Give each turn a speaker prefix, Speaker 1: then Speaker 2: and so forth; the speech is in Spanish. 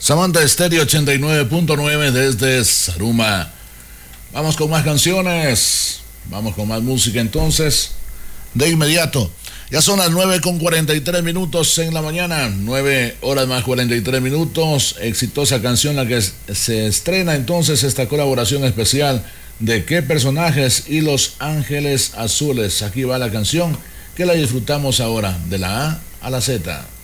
Speaker 1: Samantha Estéreo 89.9 desde Zaruma. Vamos con más canciones. Vamos con más música entonces. De inmediato. Ya son las 9:43 en la mañana. 9 horas más 43 minutos. Exitosa canción la que se estrena entonces esta colaboración especial de Qué Personajes y Los Ángeles Azules. Aquí va la canción que la disfrutamos ahora de la A a la Z.